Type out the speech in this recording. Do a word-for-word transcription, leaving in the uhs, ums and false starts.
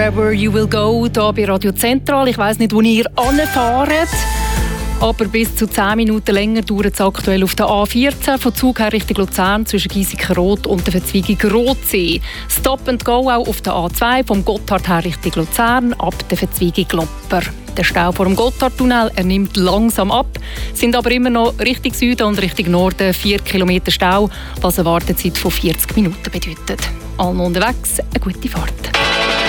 Wherever you will go, hier bei Radio Zentral. Ich weiss nicht, wo ihr anfahrt, aber bis zu zehn Minuten länger dauert es aktuell auf der A vierzehn von Zug her Richtung Luzern zwischen Giesikenrot und der Verzweigung Rotsee. Stop and go auch auf der A zwei vom Gotthard her Richtung Luzern ab der Verzweigung Glopper. Der Stau vor dem Gotthardtunnel er nimmt langsam ab, sind aber immer noch Richtung Süden und Richtung Norden vier Kilometer Stau, was eine Wartezeit von vierzig Minuten bedeutet. Allen unterwegs eine gute Fahrt.